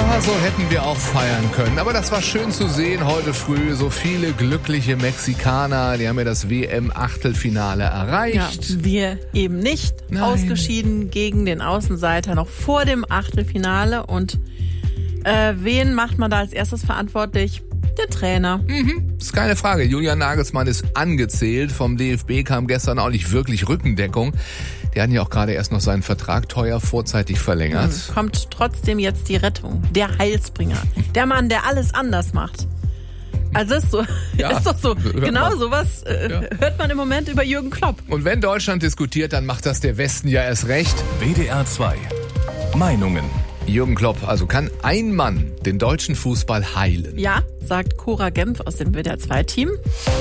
Ja, so hätten wir auch feiern können. Aber das war schön zu sehen heute früh. So viele glückliche Mexikaner, die haben ja das WM-Achtelfinale erreicht. Ja, wir eben nicht. Nein. Ausgeschieden gegen den Außenseiter noch vor dem Achtelfinale. Und wen macht man da als erstes verantwortlich? Der Trainer. Ist keine Frage. Julian Nagelsmann ist angezählt. Vom DFB kam gestern auch nicht wirklich Rückendeckung. Die hatten ja auch gerade erst noch seinen Vertrag teuer vorzeitig verlängert. Kommt trotzdem jetzt die Rettung. Der Heilsbringer. Der Mann, der alles anders macht. Also ist so, Ja, ist doch so. Genau man. sowas hört man im Moment über Jürgen Klopp. Und wenn Deutschland diskutiert, dann macht das der Westen ja erst recht. WDR 2. Meinungen. Jürgen Klopp, also kann ein Mann den deutschen Fußball heilen? Ja, sagt Cora Gemf aus dem WDR 2-Team.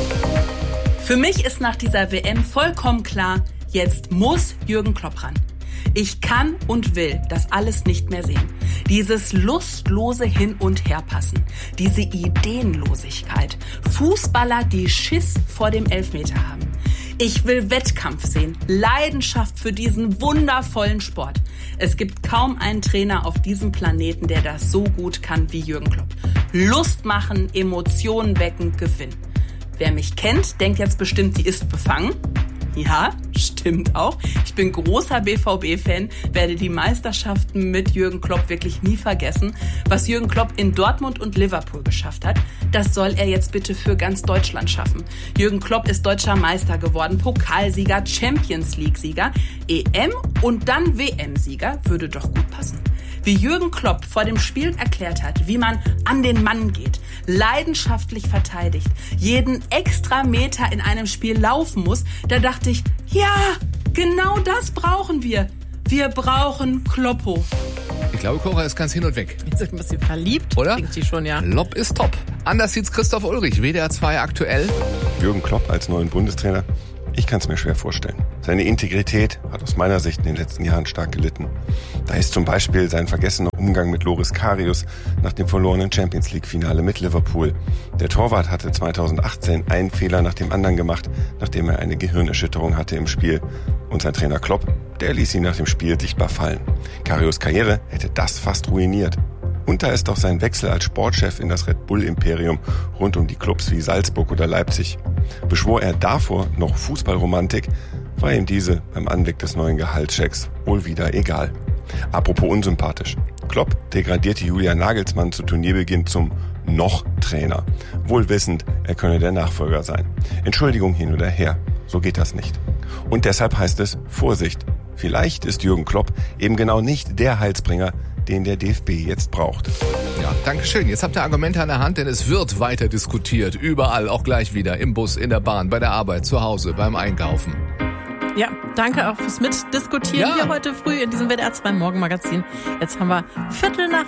Für mich ist nach dieser WM vollkommen klar, jetzt muss Jürgen Klopp ran. Ich kann und will das alles nicht mehr sehen. Dieses lustlose Hin- und Herpassen, diese Ideenlosigkeit, Fußballer, die Schiss vor dem Elfmeter haben. Ich will Wettkampf sehen, Leidenschaft für diesen wundervollen Sport. Es gibt kaum einen Trainer auf diesem Planeten, der das so gut kann wie Jürgen Klopp. Lust machen, Emotionen wecken, Gewinn. Wer mich kennt, denkt jetzt bestimmt, die ist befangen. Ja, stimmt auch. Ich bin großer BVB-Fan, werde die Meisterschaften mit Jürgen Klopp wirklich nie vergessen. Was Jürgen Klopp in Dortmund und Liverpool geschafft hat, das soll er jetzt bitte für ganz Deutschland schaffen. Jürgen Klopp ist deutscher Meister geworden, Pokalsieger, Champions-League-Sieger, EM und dann WM-Sieger, würde doch gut passen. Wie Jürgen Klopp vor dem Spiel erklärt hat, wie man an den Mann geht, leidenschaftlich verteidigt, jeden extra Meter in einem Spiel laufen muss, da dachte ich, ja, genau das brauchen wir. Wir brauchen Kloppo. Ich glaube, Cora ist ganz hin und weg. Jetzt ist ein bisschen verliebt. Oder? Klingt sie schon, ja. Klopp ist top. Anders sieht's Christoph Ulrich, WDR 2 aktuell. Jürgen Klopp als neuen Bundestrainer? Ich kann es mir schwer vorstellen. Seine Integrität hat aus meiner Sicht in den letzten Jahren stark gelitten. Da ist zum Beispiel sein vergessener Umgang mit Loris Karius nach dem verlorenen Champions-League-Finale mit Liverpool. Der Torwart hatte 2018 einen Fehler nach dem anderen gemacht, nachdem er eine Gehirnerschütterung hatte im Spiel. Und sein Trainer Klopp, der ließ ihn nach dem Spiel sichtbar fallen. Karius' Karriere hätte das fast ruiniert. Und da ist auch sein Wechsel als Sportchef in das Red Bull-Imperium rund um die Clubs wie Salzburg oder Leipzig. Beschwor er davor noch Fußballromantik, war ihm diese beim Anblick des neuen Gehaltschecks wohl wieder egal. Apropos unsympathisch. Klopp degradierte Julian Nagelsmann zu Turnierbeginn zum Noch-Trainer. Wohl wissend, er könne der Nachfolger sein. Entschuldigung hin oder her, so geht das nicht. Und deshalb heißt es Vorsicht. Vielleicht ist Jürgen Klopp eben genau nicht der Heilsbringer, den der DFB jetzt braucht. Ja, Dankeschön. Jetzt habt ihr Argumente an der Hand, denn es wird weiter diskutiert. Überall, auch gleich wieder. Im Bus, in der Bahn, bei der Arbeit, zu Hause, beim Einkaufen. Ja, danke auch fürs Mitdiskutieren hier heute früh in diesem WDR 2 Morgenmagazin. Jetzt haben wir 7:15